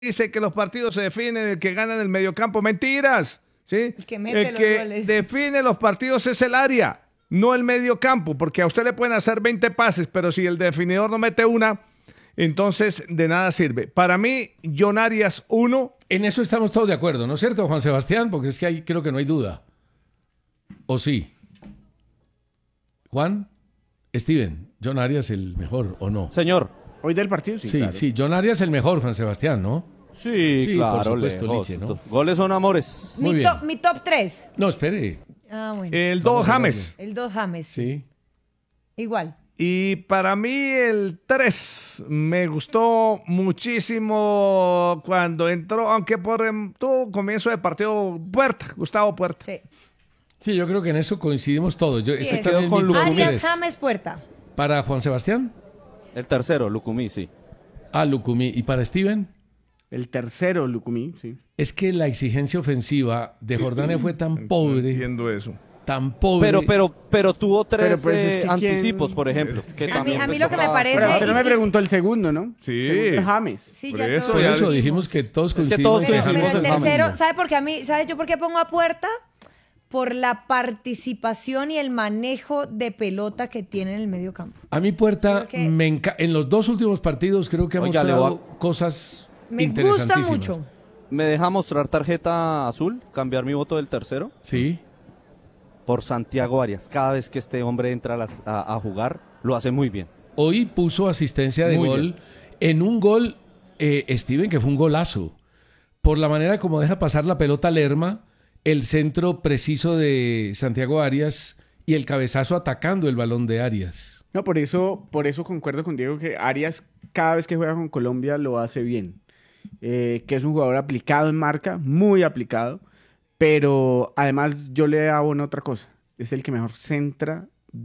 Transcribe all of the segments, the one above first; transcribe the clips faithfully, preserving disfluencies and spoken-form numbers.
dice que los partidos se definen el que gana en el mediocampo. Mentiras, ¿sí? El que mete el los que goles. define los partidos es el área, no el mediocampo, porque a usted le pueden hacer veinte pases, pero si el definidor no mete una, entonces de nada sirve. Para mí, John Arias, uno. En eso estamos todos de acuerdo, ¿no es cierto, Juan Sebastián? Porque es que ahí creo que no hay duda. ¿O sí? Juan, Steven, John Arias el mejor, ¿o no? Señor. Hoy del partido, sí, Sí, claro. sí, John Arias el mejor, Juan Sebastián, ¿no? Sí, Sí, claro, por supuesto, lejos. Liche, ¿no? Goles son amores. Muy Mi, bien. top, mi top tres. No, espere. Ah, bueno. El dos, James. El dos James. Sí. Igual. Y para mí el tres me gustó muchísimo cuando entró, aunque por em, todo comienzo de partido, Puerta, Gustavo Puerta. Sí. Sí, yo creo que en eso coincidimos todos. Yo, ese Bien. está Quedó en con mi top Lucumí. Arias, tres. James, Puerta. Para Juan Sebastián, El tercero, Lucumí, sí. a Lucumí. Y para Steven, El tercero, Lucumí, sí. es que la exigencia ofensiva de Jordania fue tan No pobre, entiendo eso. tan pobre. Pero, pero, pero tuvo tres Pero, pues, es eh, que anticipos, quién- por ejemplo. que A mí- también, a mí pues, lo que me tocaba- parece- Pero Ese- usted no me preguntó el segundo, ¿no? Sí. Segundo es James. Sí, Por ya eso, todos Por ya eso lo dijimos que todos Es que coincidimos todos que Pero, coincidimos pero James el en es el tercero, segundo. ¿sabe por qué a mí, sabe yo por qué pongo a Puerta? Por la participación y el manejo de pelota que tiene en el medio campo. A mi Puerta, Creo que- me enca- en los dos últimos partidos creo que ha Oiga, le mostrado voy cosas Me gusta interesantísimas. mucho. ¿Me deja mostrar tarjeta azul? Cambiar mi voto del tercero Sí. por Santiago Arias. Cada vez que este hombre entra a, las- a- a jugar, lo hace muy bien. Hoy puso asistencia de Muy gol bien. en un gol, eh, Steven, que fue un golazo. Por la manera como deja pasar la pelota a Lerma, el centro preciso de Santiago Arias y el cabezazo atacando el balón de Arias. No, por eso, por eso concuerdo con Diego que Arias cada vez que juega con Colombia lo hace bien. Eh, que es un jugador aplicado en marca, muy aplicado, pero además yo le abono otra cosa. Es el que mejor centra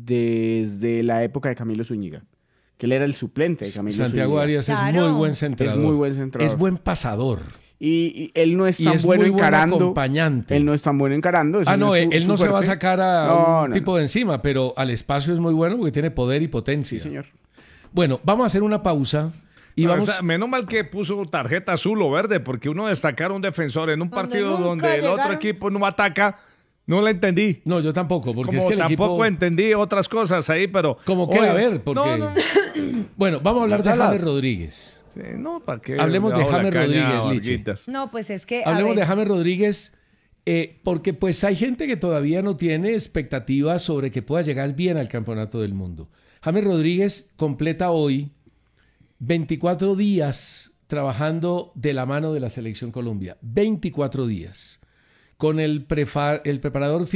desde la época de Camilo Zúñiga, que él era el suplente de Camilo Santiago Zúñiga. Arias es Claro. muy buen centrador. Es muy buen centrador. Es buen pasador. Y, y él no es Y tan es bueno muy buen encarando. acompañante. Él no es tan bueno encarando. eso Ah, no, es él, su- él su no se va a fuerte. sacar a No, un no, tipo no. de encima, pero al espacio es muy bueno porque tiene poder y potencia. Sí, señor. Bueno, vamos a hacer una pausa y No, vamos... o sea, menos mal que puso tarjeta azul o verde, porque uno destacar a un defensor en un Donde partido nunca donde el otro llegaron. equipo no ataca, no la entendí. No, yo tampoco, porque Como es que el tampoco equipo... entendí otras cosas ahí, pero... Como que, Oye, a ver, porque... No, no, Bueno, vamos a hablar de Las James alas. Rodríguez. sí, no, ¿para qué? Hablemos de Le bajo la James caña Rodríguez, a Liche. Varguitas. No, pues es que. a Hablemos ver, de James Rodríguez, eh, porque pues hay gente que todavía no tiene expectativas sobre que pueda llegar bien al Campeonato del Mundo. James Rodríguez completa hoy veinticuatro días trabajando de la mano de la Selección Colombia. veinticuatro días. Con el, prefa- el preparador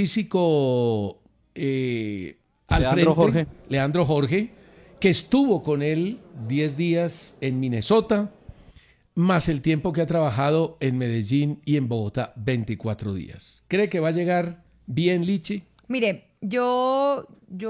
físico eh, al Leandro frente, Jorge. Leandro Jorge, que estuvo con él diez días en Minnesota, más el tiempo que ha trabajado en Medellín y en Bogotá, veinticuatro días. ¿Cree que va a llegar bien, Lichi? Mire, yo,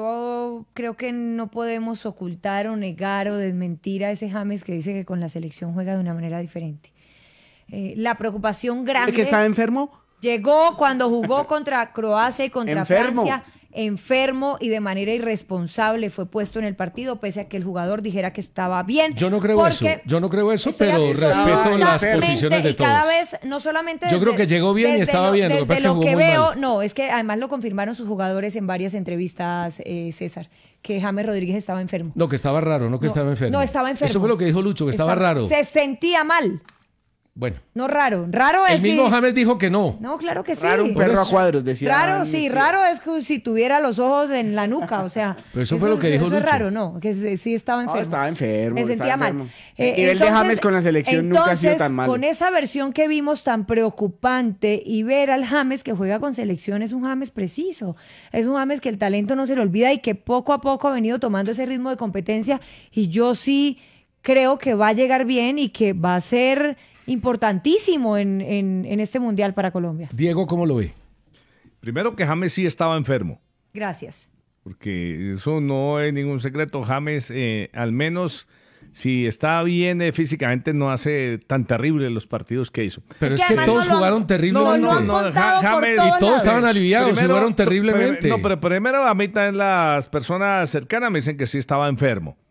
yo creo que no podemos ocultar o negar o desmentir a ese James que dice que con la selección juega de una manera diferente. Eh, la preocupación grande ¿El que estaba enfermo? llegó cuando jugó contra Croacia y contra Enfermo. Francia, enfermo y de manera irresponsable fue puesto en el partido, pese a que el jugador dijera que estaba bien. Yo no creo porque eso, yo no creo eso, estoy pero respeto absolutamente las posiciones de y cada todos. vez, no solamente Yo creo que llegó bien y desde estaba lo- bien, lo que Desde pasa es que lo jugó que muy veo, mal. no, es que además lo confirmaron sus jugadores en varias entrevistas, eh, César, que James Rodríguez estaba enfermo. No, que estaba raro, no que No, estaba enfermo. no, estaba enfermo. Eso fue lo que dijo Lucho, que estaba, raro. Se sentía mal, Bueno, no raro. Raro es el mismo que- James dijo que no. No, claro que sí. Raro un Por perro a eso- cuadros, decía. Raro, sí, este- raro es que si tuviera los ojos en la nuca, o sea. Pero eso fue lo que dijo Eso es Lucho. raro, no, que sí sí estaba No, enfermo. estaba enfermo, Me estaba sentía mal. enfermo. El nivel de James con la selección nunca ha sido tan malo. Con esa versión que vimos tan preocupante y ver al James que juega con selección es un James preciso. Es un James que el talento no se le olvida y que poco a poco ha venido tomando ese ritmo de competencia. Y yo sí creo que va a llegar bien y que va a ser importantísimo en, en, en este mundial para Colombia. Diego, ¿cómo lo ve? Primero que James sí estaba enfermo, Gracias. porque eso no es ningún secreto. James, eh, al menos si está bien eh, físicamente, no hace tan terrible los partidos que hizo. Pero Es es que que, además todos no lo han- jugaron no, terriblemente. no, han no, contado Ja- por James- todos Y todos lados. estaban aliviados, Primero- jugaron terriblemente. No, pero primero a mí también las personas cercanas me dicen que sí estaba enfermo.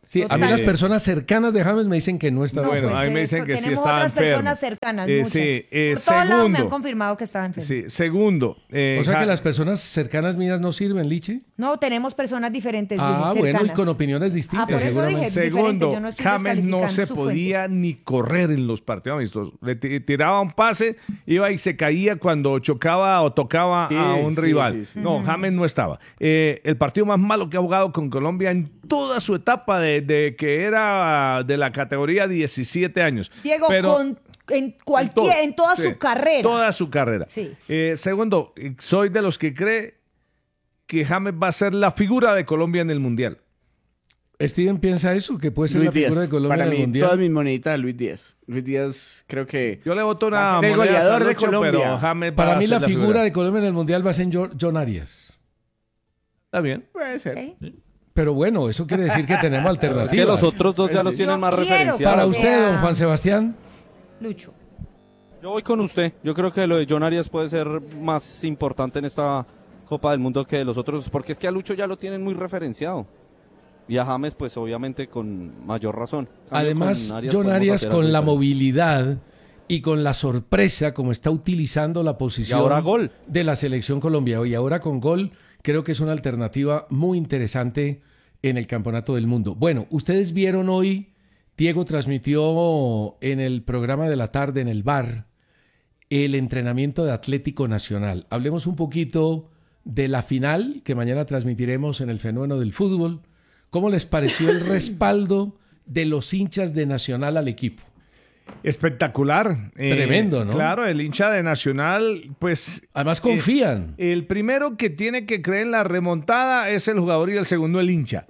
Sí, a mí Total. las personas cercanas de James me dicen que no está No, Bueno, enfermo. a mí me eso, dicen que sí tenemos estaba otras enfermo. personas cercanas, Eh, muchas. sí, eh, Por todos lados me han segundo. confirmado que estaba enfermo. Sí, segundo. eh, O sea que Ja- las personas cercanas mías no sirven, Liche. No, tenemos personas diferentes. Ah, Luis, bueno, y cercanas. con opiniones Ah, distintas, por eso seguramente. dije, diferente, Segundo, yo no estoy James no descalificando se sus podía ni correr en los partidos amistosos. Le ti- tiraba un pase, iba y se caía cuando chocaba o tocaba Sí, a un sí, rival. sí, sí. No, James no estaba. Eh, el partido más malo que ha jugado con Colombia en toda su etapa de, de que era de la categoría diecisiete años. Diego, Pero- con, en, cualquier, todo, en toda sí, su carrera. Toda su carrera. Sí. Eh, segundo, soy de los que cree que James va a ser la figura de Colombia en el Mundial. Steven piensa eso, que puede ser Luis la figura Díaz. de Colombia Para en el mí, Mundial. todas mis moneditas a Luis Díaz. Luis Díaz creo que Yo le voto Va a una ser el moneda goleador a de Lucho, Colombia. pero James va Para a mí ser la figura de Colombia en el Mundial va a ser Jo- John Arias. Está bien. puede ser. Ok. Pero bueno, eso quiere decir que tenemos Es alternativas. que los otros dos ya los Yo tienen más quiero referenciados. Para O usted, sea- don Juan Sebastián. Lucho. Yo voy con usted. Yo creo que lo de John Arias puede ser más importante en esta Copa del Mundo que los otros, porque es que a Lucho ya lo tienen muy referenciado. Y a James, pues obviamente con mayor razón. En cambio, Además, con Arias John podemos Arias hacer con algo la diferente. movilidad y con la sorpresa como está utilizando la posición Y ahora gol. de la selección Colombia. Y ahora con gol, creo que es una alternativa muy interesante en el Campeonato del Mundo. Bueno, ustedes vieron hoy, Diego transmitió en el programa de la tarde, en el bar, el entrenamiento de Atlético Nacional. Hablemos un poquito de la final que mañana transmitiremos en el Fenómeno del Fútbol. ¿Cómo les pareció el respaldo de los hinchas de Nacional al equipo? Espectacular. Eh, Tremendo, ¿no? Claro, el hincha de Nacional, pues... Además confían. eh, el primero que tiene que creer en la remontada es el jugador y el segundo el hincha.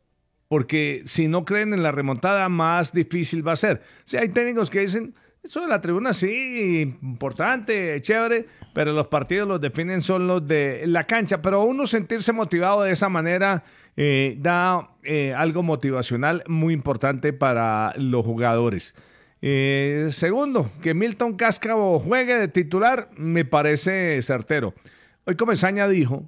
Porque si no creen en la remontada, más difícil va a ser. O sea, hay técnicos que dicen, eso de la tribuna sí, importante, chévere, pero los partidos los definen son los de la cancha. Pero uno sentirse motivado de esa manera eh, da eh, algo motivacional muy importante para los jugadores. Eh, segundo, que Milton Cáscaro juegue de titular me parece certero. Hoy Comesaña dijo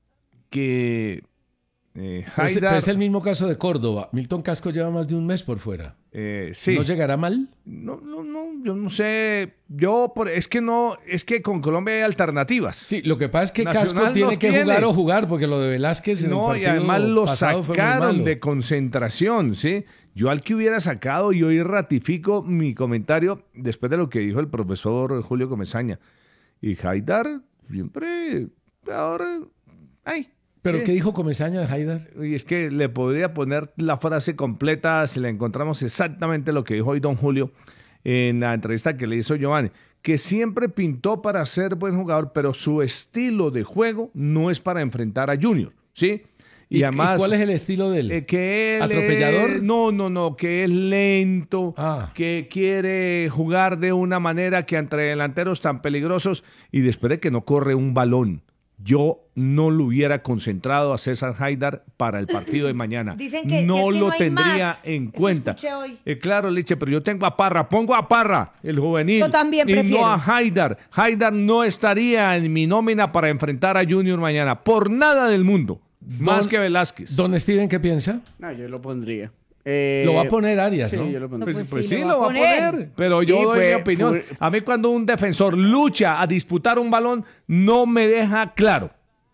que eh, Pero es, Haidar, pero es el mismo caso de Córdoba. Milton Casco lleva más de un mes por fuera. eh, sí. ¿No llegará mal? No, no, no, yo no sé. Yo, por, es que no, es que con Colombia hay alternativas. Sí, lo que pasa es que Nacional Casco tiene no que tiene. jugar o jugar, porque lo de Velázquez en el No, y partido además lo pasado fue muy sacaron malo. de concentración, ¿sí? Yo al que hubiera sacado, y hoy ratifico mi comentario después de lo que dijo el profesor Julio Comesaña. Y Haidar siempre, ahora, ay. ¿Pero eh, qué dijo Comesaña de Haidar? Y es que le podría poner la frase completa si le encontramos exactamente lo que dijo hoy don Julio en la entrevista que le hizo Giovanni, que siempre pintó para ser buen jugador, pero su estilo de juego no es para enfrentar a Junior, ¿sí? ¿Y, Y, además, y cuál es el estilo de él? eh, que él ¿Atropellador? es- no, no, no, que es lento, Ah. que quiere jugar de una manera que entre delanteros tan peligrosos y después de que no corre un balón. Yo no lo hubiera concentrado a César Haidar para el partido de mañana. Dicen que- no que es que lo no hay tendría más. en Eso cuenta. escuché hoy. Eh, claro, Liche, pero yo tengo a Parra. Pongo a Parra, el juvenil. Yo también y prefiero. no a Haidar. Haidar no estaría en mi nómina para enfrentar a Junior mañana. Por nada del mundo. Más Don- que Velázquez. Don Steven, ¿qué piensa? No, yo lo pondría. Eh, Lo va a poner Arias, sí, ¿no? yo lo No, pondría. Pues, pues pues sí, sí, lo lo va va a a poner. poner. Pero yo Y doy fue- mi opinión. fue- A mí cuando un defensor lucha a disputar un balón, no me deja claro.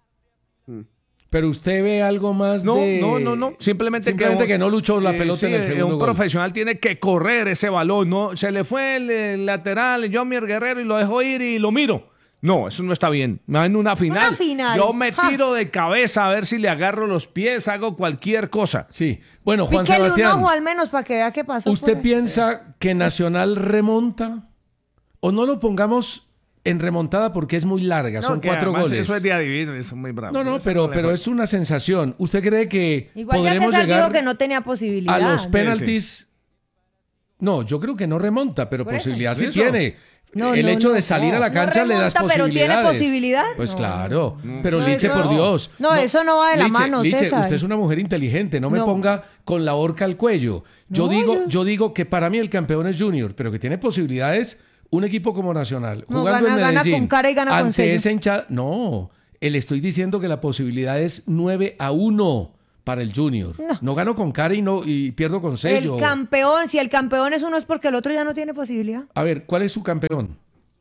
Pero usted ve algo más No, de... no, no, no. Simplemente, Simplemente que, un- no luchó la eh, pelota sí, en el eh, segundo Un gol. profesional tiene que correr ese balón, ¿no? Se le fue el, el lateral, Jomier Guerrero, y lo dejó ir y lo miro. No, eso no está bien. En una final, Una final. yo me Ja. tiro de cabeza a ver si le agarro los pies, hago cualquier cosa. Sí. Bueno, Juan Píquele un Sebastián, ojo al menos para que vea qué pasó. ¿usted por ahí. piensa que Nacional remonta? ¿O no lo pongamos en remontada porque es muy larga? Son No, que cuatro además goles. Eso es de adivino, eso es muy bravo. No, no, Eso pero, le pero fue. es una sensación. ¿Usted cree que Igual ya podremos César llegar dijo que no tenía posibilidad. a los Sí, penaltis? No, yo creo que no remonta, pero Por eso. posibilidad sí Eso. tiene. No, El no, hecho no, de salir no. a la No cancha le das remonta, pero posibilidades. ¿tiene posibilidad? Pues No. claro. Pero No, Liche, eso por no. Dios. No, eso no va de la Liche, mano, Liche, César. usted es una mujer inteligente. No me No. ponga con la horca al cuello. Yo No, digo, yo- yo digo que para mí el campeón es Junior, pero que tiene posibilidades un equipo como Nacional. No, Jugando gana- en gana Medellín. con cara y gana con ante sello. esa hinchada. No, le estoy diciendo que la posibilidad es nueve a uno para el Junior. No. No gano con cara y, no, y pierdo con sello. El campeón, si el campeón es uno es porque el otro ya no tiene posibilidad. A ver, ¿cuál es su campeón?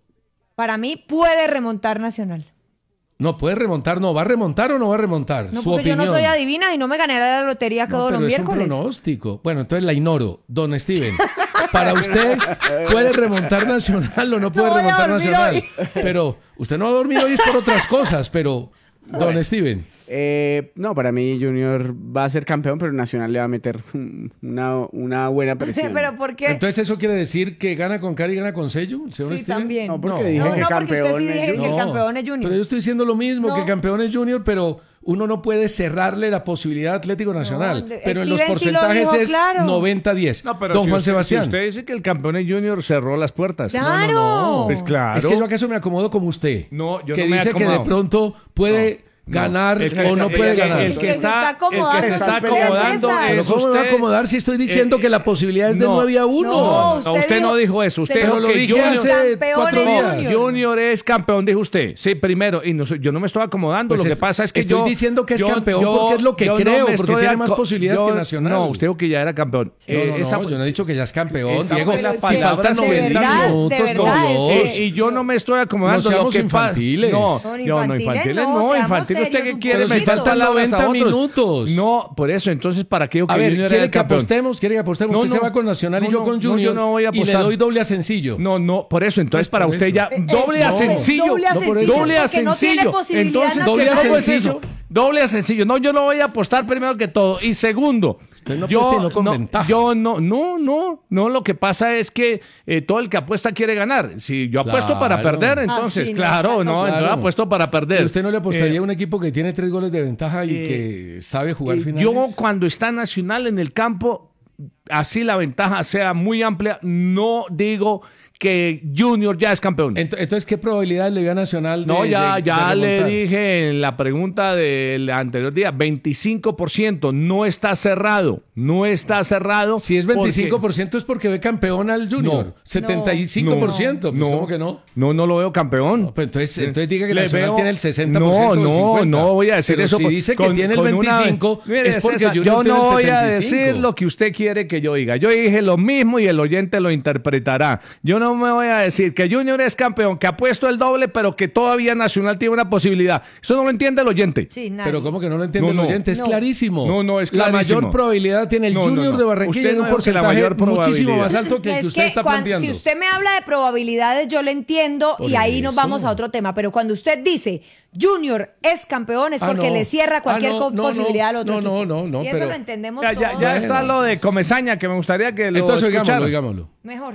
Para mí puede remontar Nacional. No, puede remontar, no. ¿Va a remontar o no va a remontar? No, Su porque opinión. yo no soy adivina y no me ganaré la lotería No, todos pero los es un miércoles. pronóstico. Bueno, entonces la ignoro. Don Steven, para usted, ¿puede remontar Nacional o no puede No voy a remontar dormir Nacional? hoy. Pero usted no va a dormir hoy es por otras cosas, pero Don Steven. Eh, no, para mí Junior va a ser campeón, pero Nacional le va a meter una, una buena presión. ¿Pero por qué? Entonces, ¿eso quiere decir que gana con cara y gana con sello, señor Sí, Steven? también. No, porque No. dije No, que no, porque campeón usted sí es dije que Junior. el campeón es Junior. Pero yo estoy diciendo lo mismo, No. que campeón es Junior, pero uno no puede cerrarle la posibilidad a Atlético Nacional. de- pero en los Steven sí lo porcentajes dijo es claro. noventa diez. No, pero Don si Juan usted, Sebastián. Si usted dice que el campeón es Junior, cerró las puertas. ¡Claro! No, Pues claro. Es que yo acaso me acomodo como usted. No, yo que no me he dice que de acomodado. pronto puede ganar El que o se- no puede el que- ganar. El que está, el que se está Estás acomodando peleando. Pero es ¿cómo me va a usted. acomodar si estoy diciendo Eh, que la posibilidad es de no. nueve a uno? No, No, usted no dijo eso. Usted Pero dijo lo que dije Junior- hace Campeón cuatro es días. Junior. Junior es campeón, dijo usted. Sí, primero. Y no, soy- yo no me estoy acomodando. Pues lo que efe- pasa es que estoy yo. diciendo que es yo- campeón yo- porque es lo que yo no creo, me porque estoy tiene más aco- posibilidades yo- que Nacional. No, usted dijo que ya era campeón. No, no, Eh, no, esa- yo no he dicho que ya es campeón, esa Diego. fue la Si palabra faltan de noventa verdad, minutos, de por verdad, Dios. es Eh, y yo no me estoy acomodando. No seamos lo que pa- infantiles. No, Son yo no, infantiles, infantiles no, no, seamos infantiles. ¿Usted serios qué un quiere Pero si meter faltan palabras a noventa otros? minutos. No, por eso, entonces, ¿para qué digo que A ver, Junior era ¿quiere el que campeón? apostemos? ¿Quiere que apostemos? No, Usted se no. va con Nacional y No, yo no, con no, Junior. yo no voy a y le apostar. doy doble a sencillo. No, no, por eso, entonces Pues para por usted eso. ya Eh, doble es- a no, sencillo. doble a No, por sencillo, eso. Doble a porque no tiene sencillo. posibilidad Entonces, nacional. doble a ¿cómo es sencillo. eso? Doble a sencillo. No, yo no voy a apostar primero que todo. Y segundo, Usted no yo apuesta y no con ventaja. yo no, no, no, no. Lo que pasa es que eh, todo el que apuesta quiere ganar. Si yo apuesto para Claro. perder, entonces, Así no, claro, claro, no, claro. yo apuesto para perder. Pero usted no le apostaría Eh, a un equipo que tiene tres goles de ventaja y eh, que sabe jugar eh, finales. Yo cuando está Nacional en el campo, así la ventaja sea muy amplia, no digo que Junior ya es campeón. Ent- Entonces, ¿qué probabilidad le dio a Nacional de No, ya, de- ya de le remontar? dije en la pregunta del anterior día, veinticinco por ciento, no está cerrado, no está cerrado. Si es porque- veinticinco por ciento es porque ve campeón al Junior. No. setenta y cinco por ciento. Pues, no, ¿cómo que no? No, no lo veo campeón. No, pues entonces, entonces diga que Le Nacional veo- tiene el sesenta por ciento No, del no, cincuenta por ciento. no voy a decir Pero eso. si con- dice que con- tiene el con una- veinticinco, Mire, es porque César, Junior yo tiene no el voy a setenta y cinco. decir lo que usted quiere que yo diga. Yo dije lo mismo y el oyente lo interpretará. Yo no me voy a decir que Junior es campeón, que ha puesto el doble, pero que todavía Nacional tiene una posibilidad. Eso no lo entiende el oyente. Sí, nadie. Pero ¿cómo que no lo entiende No, el no. oyente? Es No. clarísimo. No, no, es La clarísimo. mayor probabilidad tiene el No, no, Junior no. de Barranquilla Usted en un no dijo que la porcentaje mayor muchísimo probabilidad. más alto que el Es que usted está cuan- planteando. Si usted me habla de probabilidades, yo le entiendo Por y ahí nos eso. vamos a otro tema. Pero cuando usted dice Junior es campeón, es Ah, porque no. le cierra cualquier Ah, no, co- no, posibilidad no, al otro no, equipo. no, no, no, y eso pero- lo entendemos Ya, ya, todos. ya está Bueno. lo de Comesaña, que me gustaría que lo Entonces, oigámoslo, escucharan. oigámoslo. Mejor.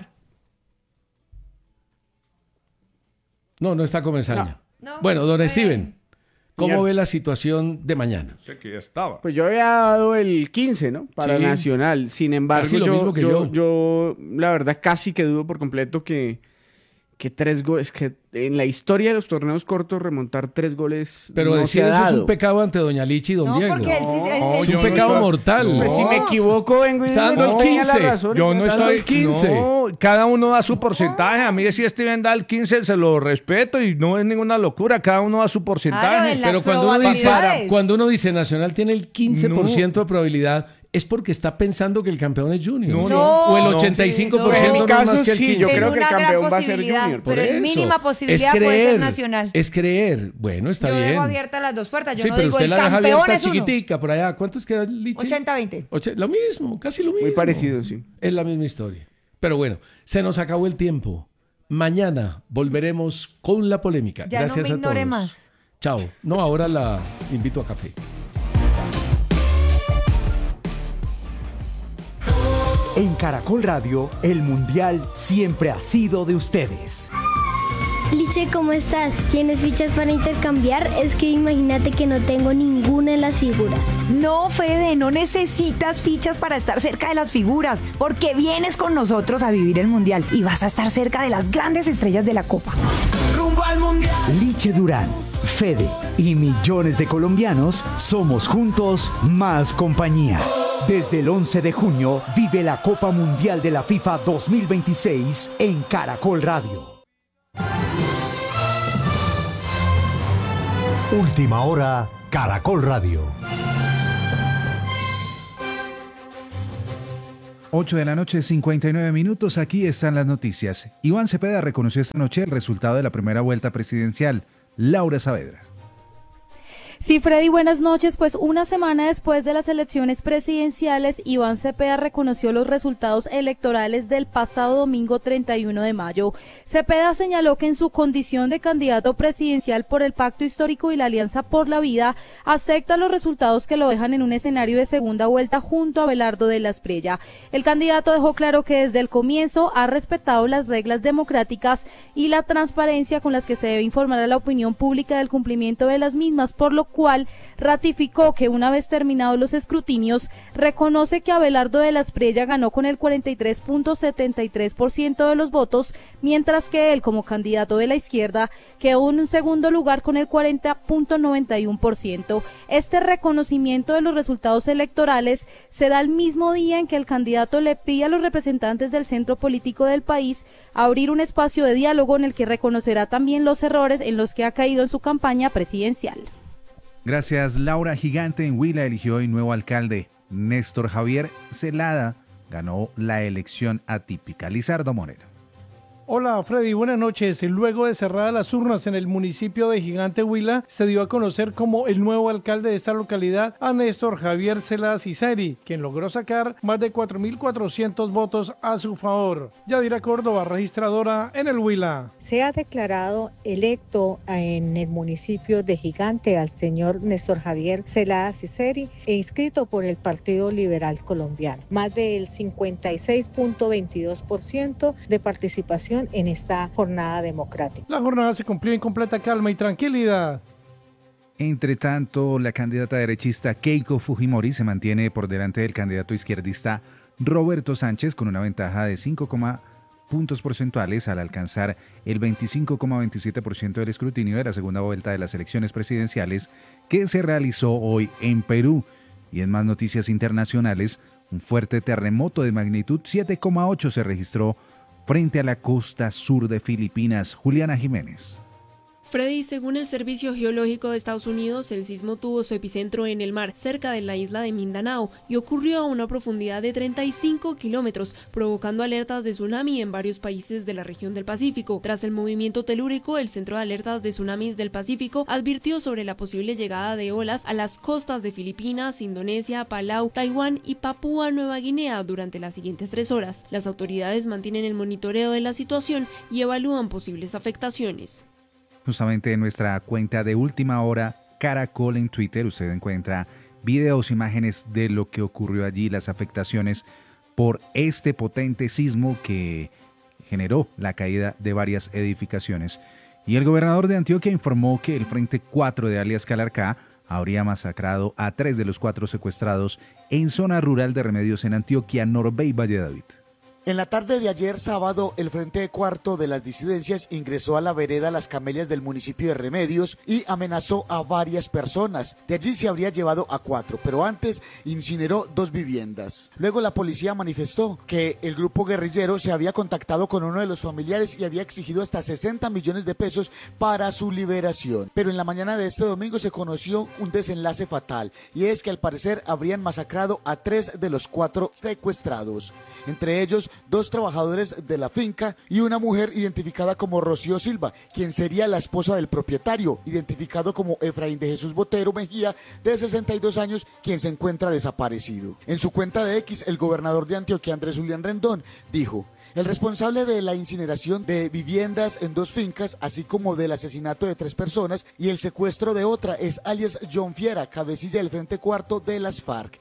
No, no está Comesaña. No. Bueno, don Está Steven, bien. ¿cómo Ya. ve la situación de mañana? Sé que ya estaba. Pues yo había dado el quince, ¿no? Para Sí. Nacional. Sin embargo, Casi lo yo, mismo que yo, yo. yo, la verdad, casi que dudo por completo que, que tres goles, que en la historia de los torneos cortos remontar tres goles Pero no decir se ha eso es dado. un pecado ante doña Lichi y don No, Diego. porque él sí- él- No, él es sí- un yo no pecado estoy- mortal. No. Pues si me equivoco, vengo y Está dando digo, el tenía la quince. razón, Yo no está dando estoy. el quince. No, cada uno da su porcentaje. A mí, si Steven da el quince, se lo respeto y no es ninguna locura. Cada uno da su porcentaje. Claro, en la- Pero las cuando uno, dice, probabilidades. cuando uno dice Nacional tiene el quince por ciento de probabilidad, es porque está pensando que el campeón es Junior. No, no. O el No, ochenta y cinco por sí, ciento no. no En mi es más caso, que el sí, quince. yo En creo que el una gran campeón va a ser posibilidad, Junior. Por Pero en eso. mínima Es posibilidad puede ser creer, Nacional. Es creer. Bueno, está yo bien. dejo abiertas las dos puertas. Yo Sí, no pero digo usted el la deja campeón abierta es uno. chiquitica por allá. ¿Cuántos queda, Lichi? ochenta veinte. Oche- Lo mismo, casi lo mismo. Muy parecido, sí. Es la misma historia. Pero bueno, se nos acabó el tiempo. Mañana volveremos con la polémica. Ya no Gracias me a ignore todos. más. Chao. No, ahora la invito a café. En Caracol Radio, el Mundial siempre ha sido de ustedes. Liche, ¿cómo estás? ¿Tienes fichas para intercambiar? Es que imagínate que no tengo ninguna de las figuras. No, Fede, no necesitas fichas para estar cerca de las figuras, porque vienes con nosotros a vivir el Mundial y vas a estar cerca de las grandes estrellas de la Copa. Liche Durán, Fede y millones de colombianos somos juntos más compañía. Desde el once de junio vive la Copa Mundial de la FIFA dos mil veintiséis en Caracol Radio. Última hora, Caracol Radio. ocho de la noche, cincuenta y nueve minutos. Aquí están las noticias. Iván Cepeda reconoció esta noche el resultado de la primera vuelta presidencial. Laura Saavedra. Sí, Freddy, buenas noches. Pues una semana después de las elecciones presidenciales, Iván Cepeda reconoció los resultados electorales del pasado domingo treinta y uno de mayo. Cepeda señaló que en su condición de candidato presidencial por el Pacto Histórico y la Alianza por la Vida, acepta los resultados que lo dejan en un escenario de segunda vuelta junto a Abelardo de la Espriella. El candidato dejó claro que desde el comienzo ha respetado las reglas democráticas y la transparencia con las que se debe informar a la opinión pública del cumplimiento de las mismas, por lo cual ratificó que una vez terminados los escrutinios, reconoce que Abelardo de la Espriella ganó con el cuarenta y tres punto setenta y tres por ciento de los votos, mientras que él, como candidato de la izquierda, quedó en un segundo lugar con el cuarenta punto noventa y uno por ciento. Este reconocimiento de los resultados electorales se da el mismo día en que el candidato le pide a los representantes del centro político del país abrir un espacio de diálogo en el que reconocerá también los errores en los que ha caído en su campaña presidencial. Gracias, Laura. Gigante en Huila eligió hoy nuevo alcalde. Néstor Javier Celada ganó la elección atípica. Lizardo Moreno. Hola Freddy, buenas noches. Luego de cerradas las urnas en el municipio de Gigante Huila, se dio a conocer como el nuevo alcalde de esta localidad a Néstor Javier Celada Ciceri, quien logró sacar más de cuatro mil cuatrocientos votos a su favor. Yadira Córdoba, registradora en el Huila. Se ha declarado electo en el municipio de Gigante al señor Néstor Javier Celada Ciceri e inscrito por el Partido Liberal Colombiano. Más del cincuenta y seis punto veintidós por ciento de participación en esta jornada democrática. La jornada se cumplió en completa calma y tranquilidad. Entre tanto, la candidata derechista Keiko Fujimori se mantiene por delante del candidato izquierdista Roberto Sánchez con una ventaja de cinco puntos porcentuales al alcanzar el veinticinco coma veintisiete por ciento del escrutinio de la segunda vuelta de las elecciones presidenciales que se realizó hoy en Perú. Y en más noticias internacionales, un fuerte terremoto de magnitud siete coma ocho se registró frente a la costa sur de Filipinas. Juliana Jiménez. Freddy, según el Servicio Geológico de Estados Unidos, el sismo tuvo su epicentro en el mar, cerca de la isla de Mindanao, y ocurrió a una profundidad de treinta y cinco kilómetros, provocando alertas de tsunami en varios países de la región del Pacífico. Tras el movimiento telúrico, el Centro de Alertas de Tsunamis del Pacífico advirtió sobre la posible llegada de olas a las costas de Filipinas, Indonesia, Palau, Taiwán y Papúa Nueva Guinea durante las siguientes tres horas. Las autoridades mantienen el monitoreo de la situación y evalúan posibles afectaciones. Justamente en nuestra cuenta de Última Hora Caracol en Twitter usted encuentra videos, imágenes de lo que ocurrió allí, las afectaciones por este potente sismo que generó la caída de varias edificaciones. Y el gobernador de Antioquia informó que el Frente cuatro de alias Calarcá habría masacrado a tres de los cuatro secuestrados en zona rural de Remedios en Antioquia, Norbe y Valle David. En la tarde de ayer sábado, el Frente Cuarto de las disidencias ingresó a la vereda Las Camelias del municipio de Remedios y amenazó a varias personas. De allí se habría llevado a cuatro, pero antes incineró dos viviendas. Luego la policía manifestó que el grupo guerrillero se había contactado con uno de los familiares y había exigido hasta sesenta millones de pesos para su liberación. Pero en la mañana de este domingo se conoció un desenlace fatal, y es que al parecer habrían masacrado a tres de los cuatro secuestrados. Entre ellos, dos trabajadores de la finca y una mujer identificada como Rocío Silva, quien sería la esposa del propietario, identificado como Efraín de Jesús Botero Mejía, de sesenta y dos años, quien se encuentra desaparecido. En su cuenta de X, el gobernador de Antioquia, Andrés Julián Rendón, dijo: el responsable de la incineración de viviendas en dos fincas, así como del asesinato de tres personas y el secuestro de otra, es alias John Fiera, cabecilla del Frente Cuarto de las FARC.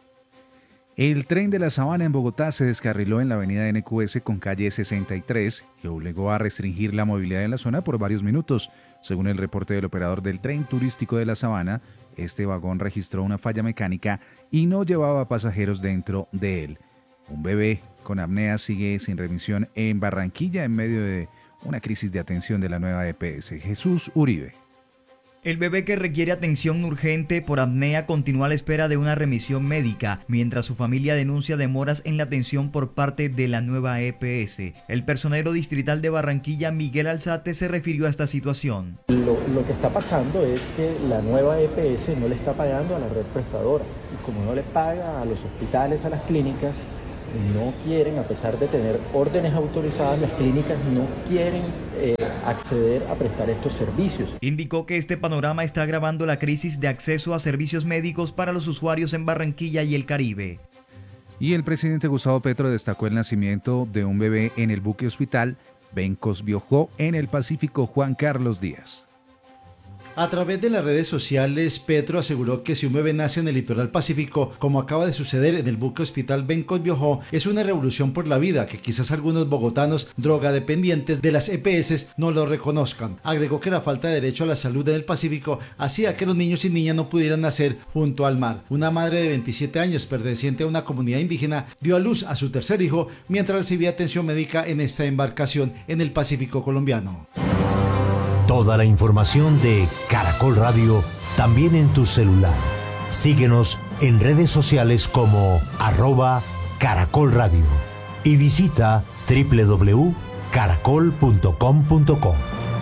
El tren de la Sabana en Bogotá se descarriló en la avenida N Q S con calle sesenta y tres y obligó a restringir la movilidad en la zona por varios minutos. Según el reporte del operador del tren turístico de la Sabana, este vagón registró una falla mecánica y no llevaba pasajeros dentro de él. Un bebé con apnea sigue sin remisión en Barranquilla en medio de una crisis de atención de la nueva E P S. Jesús Uribe. El bebé que requiere atención urgente por apnea continúa a la espera de una remisión médica, mientras su familia denuncia demoras en la atención por parte de la nueva E P S. El personero distrital de Barranquilla, Miguel Alzate, se refirió a esta situación. Lo, lo que está pasando es que la nueva E P S no le está pagando a la red prestadora. Y como no le paga a los hospitales, a las clínicas, no quieren, a pesar de tener órdenes autorizadas, las clínicas no quieren eh, acceder a prestar estos servicios. Indicó que este panorama está agravando la crisis de acceso a servicios médicos para los usuarios en Barranquilla y el Caribe. Y el presidente Gustavo Petro destacó el nacimiento de un bebé en el buque hospital Bencos Biojó en el Pacífico Juan Carlos Díaz. A través de las redes sociales, Petro aseguró que si un bebé nace en el litoral pacífico, como acaba de suceder en el buque hospital Bencos Biojó, es una revolución por la vida que quizás algunos bogotanos drogadependientes de las E P S no lo reconozcan. Agregó que la falta de derecho a la salud en el Pacífico hacía que los niños y niñas no pudieran nacer junto al mar. Una madre de veintisiete años, perteneciente a una comunidad indígena, dio a luz a su tercer hijo mientras recibía atención médica en esta embarcación en el Pacífico colombiano. Toda la información de Caracol Radio también en tu celular. Síguenos en redes sociales como arroba Caracol Radio y visita doble u doble u doble u punto caracol punto com punto co.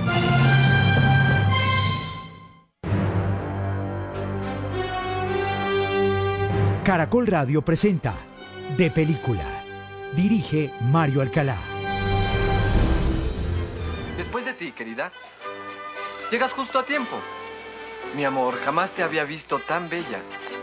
Caracol Radio presenta De Película. Dirige Mario Alcalá. Después de ti, querida. Llegas justo a tiempo. Mi amor, jamás te había visto tan bella.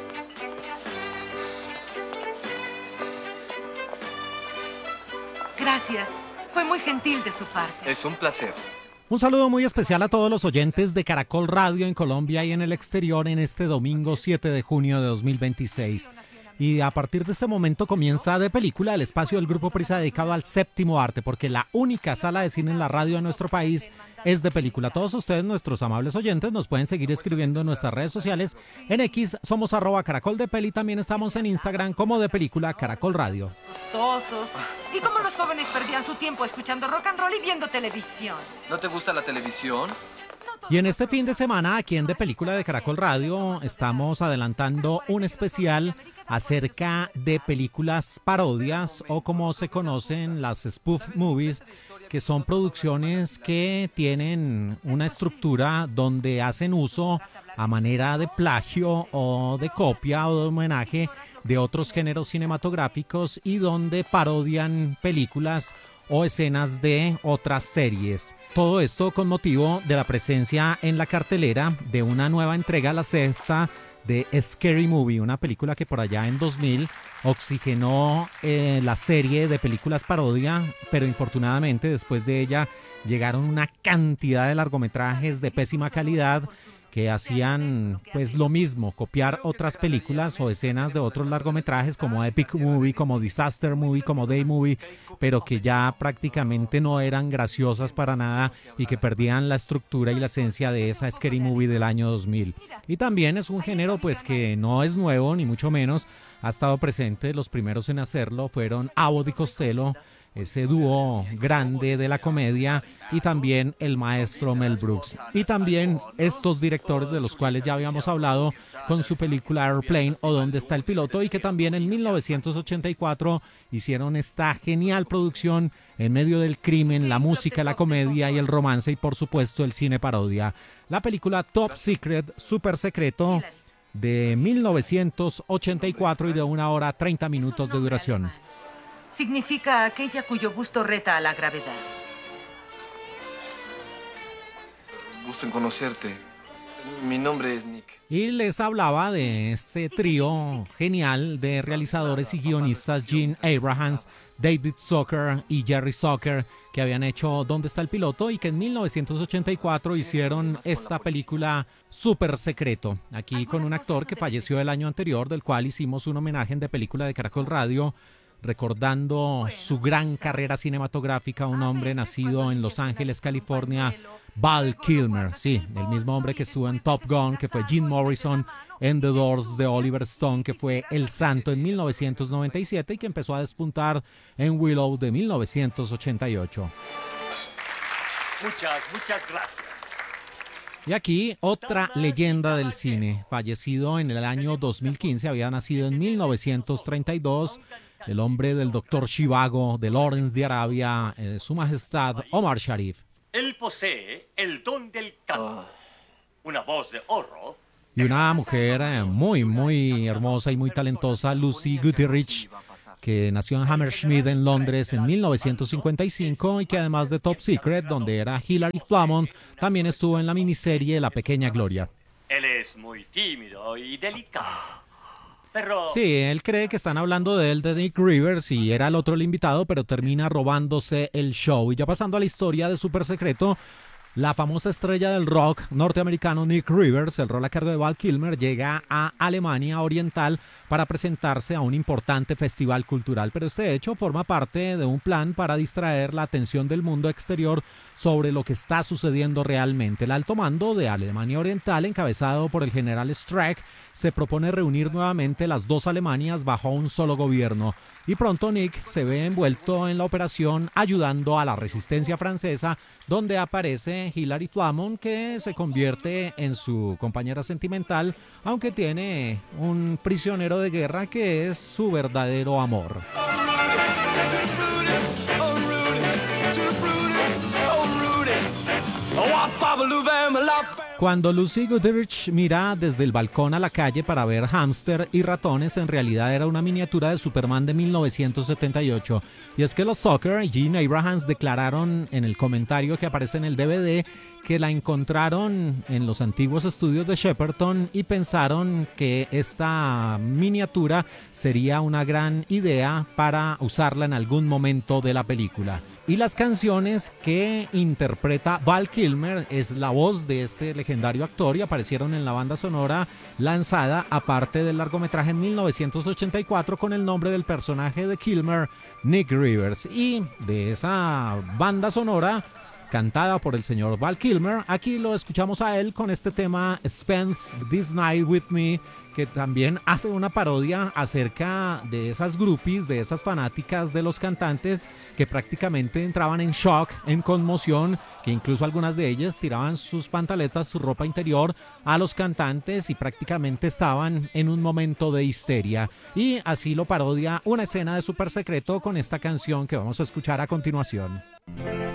Gracias. Fue muy gentil de su parte. Es un placer. Un saludo muy especial a todos los oyentes de Caracol Radio en Colombia y en el exterior en este domingo siete de junio de dos mil veintiséis. Y a partir de este momento comienza De Película, el espacio del Grupo Prisa dedicado al séptimo arte, porque la única sala de cine en la radio de nuestro país es De Película. Todos ustedes, nuestros amables oyentes, nos pueden seguir escribiendo en nuestras redes sociales. En X somos arroba Caracol de Peli, también estamos en Instagram como De Película Caracol Radio. Gustosos. Y como los jóvenes perdían su tiempo escuchando rock and roll y viendo televisión. ¿No te gusta la televisión? Y en este fin de semana, aquí en De Película de Caracol Radio, estamos adelantando un especial acerca de películas parodias o como se conocen las spoof movies, que son producciones que tienen una estructura donde hacen uso a manera de plagio o de copia o de homenaje de otros géneros cinematográficos y donde parodian películas o escenas de otras series. Todo esto con motivo de la presencia en la cartelera de una nueva entrega, la sexta, de Scary Movie, una película que por allá en dos mil oxigenó eh, la serie de películas parodia, pero infortunadamente después de ella llegaron una cantidad de largometrajes de pésima calidad que hacían pues lo mismo, copiar otras películas o escenas de otros largometrajes como Epic Movie, como Disaster Movie, como Day Movie, pero que ya prácticamente no eran graciosas para nada y que perdían la estructura y la esencia de esa Scary Movie del año dos mil. Y también es un género pues que no es nuevo ni mucho menos, ha estado presente. Los primeros en hacerlo fueron Abbott y Costello, ese dúo grande de la comedia, y también el maestro Mel Brooks. Y también estos directores de los cuales ya habíamos hablado con su película Airplane o ¿Dónde está el piloto? Y que también en mil novecientos ochenta y cuatro hicieron esta genial producción en medio del crimen, la música, la comedia y el romance y por supuesto el cine parodia. La película Top Secret, Super Secreto, de mil novecientos ochenta y cuatro y de una hora treinta minutos de duración. Significa aquella cuyo busto reta a la gravedad. Gusto en conocerte. Mi nombre es Nick. Y les hablaba de este trío genial de realizadores y guionistas, Gene Abrahams, David Zucker y Jerry Zucker, que habían hecho ¿Dónde está el piloto? Y que en mil novecientos ochenta y cuatro hicieron esta película Super Secreto, aquí con un actor que falleció el año anterior, del cual hicimos un homenaje en De Película de Caracol Radio, recordando su gran carrera cinematográfica, un hombre nacido en Los Ángeles, California, Val Kilmer, sí, el mismo hombre que estuvo en Top Gun, que fue Jim Morrison, en The Doors de Oliver Stone, que fue El Santo en mil novecientos noventa y siete y que empezó a despuntar en Willow de mil novecientos ochenta y ocho. Muchas, muchas gracias. Y aquí otra leyenda del cine, fallecido en el año dos mil quince, había nacido en mil novecientos treinta y dos, el hombre del doctor Zhivago, de Lawrence de Arabia, eh, su majestad Omar Sharif. Él posee el don del canto, una voz de oro. Y una mujer eh, muy, muy hermosa y muy talentosa, Lucy Guterich, que nació en Hammersmith en Londres en mil novecientos cincuenta y cinco y que además de Top Secret, donde era Hilary Flamon, también estuvo en la miniserie La Pequeña Gloria. Él es muy tímido y delicado. Pero... Sí, él cree que están hablando de él, de Nick Rivers, y era el otro el invitado, pero termina robándose el show. Y ya pasando a la historia de Super Secreto, la famosa estrella del rock norteamericano Nick Rivers, el rol a cargo de Val Kilmer, llega a Alemania Oriental para presentarse a un importante festival cultural, pero este hecho forma parte de un plan para distraer la atención del mundo exterior sobre lo que está sucediendo realmente. El alto mando de Alemania Oriental, encabezado por el general Streck, se propone reunir nuevamente las dos Alemanias bajo un solo gobierno. Y pronto Nick se ve envuelto en la operación ayudando a la resistencia francesa, donde aparece Hilary Flamon, que se convierte en su compañera sentimental, aunque tiene un prisionero de guerra que es su verdadero amor. Cuando Lucy Goodrich mira desde el balcón a la calle para ver hámster y ratones, en realidad era una miniatura de Superman de mil novecientos setenta y ocho. Y es que los Zucker y Gene Abrahams declararon en el comentario que aparece en el D V D que la encontraron en los antiguos estudios de Shepperton y pensaron que esta miniatura sería una gran idea para usarla en algún momento de la película. Y las canciones que interpreta Val Kilmer, es la voz de este legendario actor, y aparecieron en la banda sonora lanzada aparte del largometraje en mil novecientos ochenta y cuatro con el nombre del personaje de Kilmer, Nick Rivers. Y de esa banda sonora cantada por el señor Val Kilmer, aquí lo escuchamos a él con este tema Spend This Night With Me, que también hace una parodia acerca de esas groupies, de esas fanáticas de los cantantes que prácticamente entraban en shock, en conmoción, que incluso algunas de ellas tiraban sus pantaletas, su ropa interior a los cantantes y prácticamente estaban en un momento de histeria. Y así lo parodia una escena de Super Secreto con esta canción que vamos a escuchar a continuación.